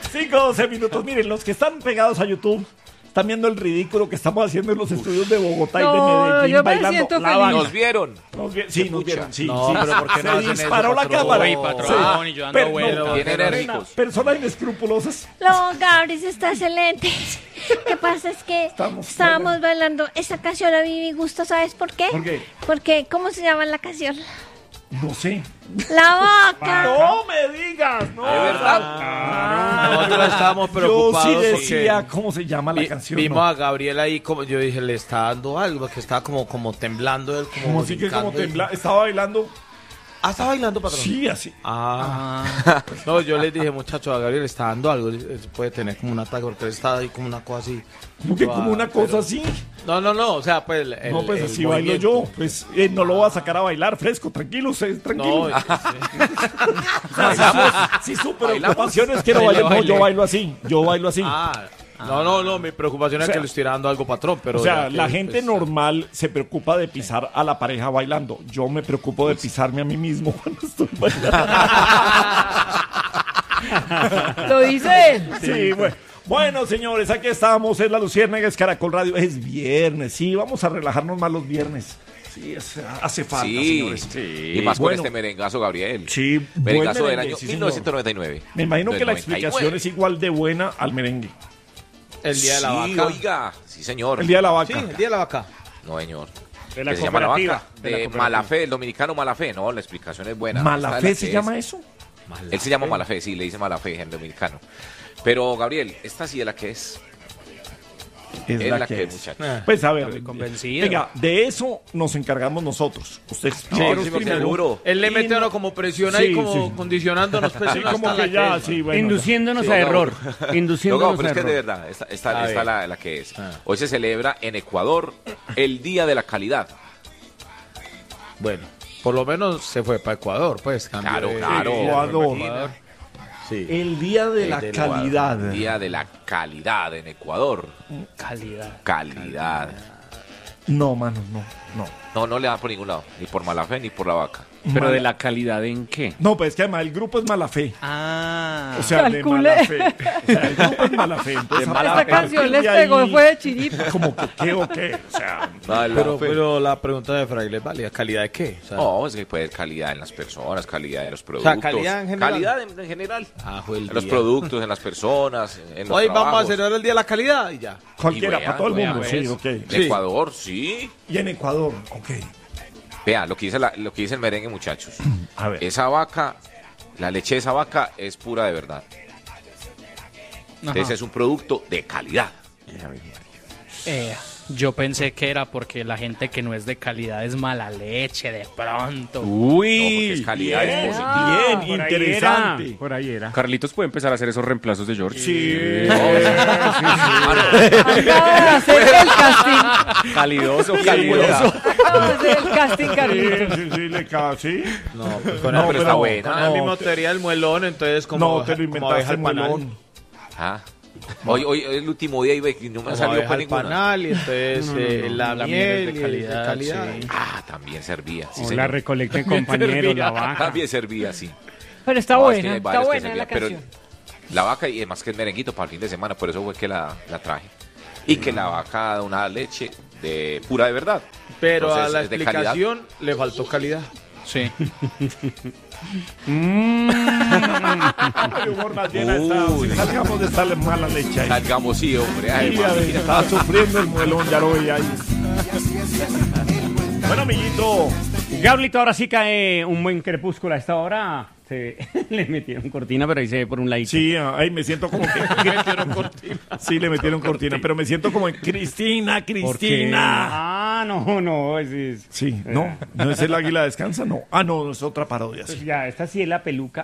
5-12 minutos. Miren, los que están pegados a YouTube están viendo el ridículo que estamos haciendo en los estudios de Bogotá y de Medellín yo me bailando siento la feliz. vaca. ¿Nos vieron? Sí, nos vieron. Sí, No, sí. pero ¿por qué no Se hacen disparó eso, la patrón? cámara. Uy, patrón, y yo dando vueltas. Bien enérgicos. Personas inescrupulosas. No, Gabris está excelente. Lo que pasa es que estábamos bailando esa canción a mí me gusta, ¿sabes por qué? ¿Por qué? Porque, ¿cómo se llama la canción? No sé. La vaca. No me digas, no. ¿De verdad? Nosotros estábamos Yo preocupados sí porque decía cómo se llama la canción. vimos ¿no? a Gabriel ahí, como yo dije, le está dando algo, que estaba como temblando él, Como así que como brincando. tembla. Estaba bailando. Ah, ¿está bailando, patrón? Sí, así. No, yo les dije, muchachos, a Gabriel le está dando algo, puede tener como un ataque, porque él está ahí como una cosa así. Como que como una cosa así. No, o sea, pues No, pues así bailo yo. Pues no lo voy a sacar a bailar fresco, tranquilo, tranquilo. No, Si su preocupación es que no baile, no, yo bailo así. Yo bailo así. no, mi preocupación es O sea, que le estoy dando algo, patrón, pero... O sea, ya que, la gente pues, normal se preocupa de pisar a la pareja bailando. Yo me preocupo de pisarme a mí mismo cuando estoy bailando. Lo dice él. Sí, bueno. Bueno, señores, aquí estamos en La Luciérnaga, es Caracol Radio. Es viernes, sí, vamos a relajarnos más los viernes. Sí, hace falta, Sí. señores. Y más con Bueno. este merengazo, Gabriel. Sí, buen Merengazo del merengue, año sí, señor. 1999. Me imagino Del que la 99. explicación es igual de buena al merengue. El día de la Sí, vaca. oiga. Sí, señor. El Día de la Sí, Vaca. el día de la vaca. No, señor. De la Que se llama la cooperativa. vaca. de la De cooperativa. Malafé, el dominicano Malafé. No, la explicación es buena. ¿Malafé Esta es se la que llama es. eso? Él se llama Malafé, sí, le dice Malafé en dominicano. Pero, Gabriel, esta sí es la que es. Es Es la la que que es. es, muchachos. Pues a ver, Estoy convencido. venga, de eso nos encargamos nosotros. Usted explíquenos sí, primero. seguro. Él le Y mete a uno como presión ahí, Sí, como sí. condicionándonos. Pues, Sí, uno como hasta que la ya, que- sí, bueno. Induciéndonos Sí, a no, error. No, Induciéndonos pero es a que de error. verdad, esta A está ver. la que es. Hoy se celebra en Ecuador el Día de la Calidad. Bueno, por lo menos se fue para Ecuador, pues. cambió Claro, de- claro. Ecuador. Sí. El Día de la Del Calidad. Ecuador. Día de la Calidad en Ecuador. Calidad. Calidad. No, mano, no. No le da por ningún lado. Ni por Malafé ni por la vaca. Pero Mala- de la calidad en qué? No, pues es que además el grupo es mala fe. Ah. O sea, Calcule. de mala fe. O sea, el grupo es mala fe. Entonces, Esta a partir canción les de pegó, ahí, fue de chiripa. como que qué o qué. O sea, Pero la pregunta de Fraile es válida. ¿Calidad de qué? O sea, No, es que puede haber calidad en las personas, calidad en los productos. calidad en general. Calidad en general. fue el En los día. productos, en las personas, en los Hoy vamos a trabajos. celebrar el Día de la Calidad y ya. cualquiera, Y para todo el vea, mundo. vea, Sí, pues. ok. En Sí. Ecuador, sí. Y en Ecuador, ok. Vea, lo que dice el merengue, muchachos. A ver. Esa vaca, la leche de esa vaca es pura de verdad. Entonces es un producto de calidad. Yo pensé que era porque la gente que no es de calidad es mala leche de pronto. No, porque es calidad, es Bien, positivo. bien, Por ahí interesante. era, por ahí era. Carlitos puede empezar a hacer esos reemplazos de George. Sí. Acaba de hacer el casting. Calidoso, Calidoso. Acaba de hacer el casting, Carlitos. Sí, le cae, sí. No, pues con No, el, pero está buena. con la misma teoría del muelón, entonces como, No, te lo como abeja inventaste, al panal. muelón. Ah. Hoy el último día iba y no me Como salió abeja para al ninguna. panal y entonces la la miel miel y de el de calidad, sí. Ah, también servía. Sí, O la señor. recolecten compañeros, la vaca. También servía, sí. Pero está No, es que buena, hay está varios que buena la servían, pero canción. la vaca, y además que es merenguito para el fin de semana, por eso fue que la traje. Y que la vaca da una leche de pura de verdad. Pero Entonces, a la es de calidad. explicación le faltó calidad. Sí. El humor más llena está. Uy. Salgamos de estarle mala leche ahí. Salgamos, sí, hombre. Ay, Sí, a ver, mamita. estaba sufriendo el muelón, ya lo veía ahí. Bueno, amiguito. Gablito, ahora sí cae un buen crepúsculo a esta hora. Le metieron cortina, pero ahí se ve por un ladito. Sí, ahí me siento como que. Sí, le metieron cortina, pero me siento como en Cristina, Porque- Cristina. Ah, no, es Sí, no es el águila descansa, no. Ah, no, es otra parodia. Sí. ya, esta sí es la peluca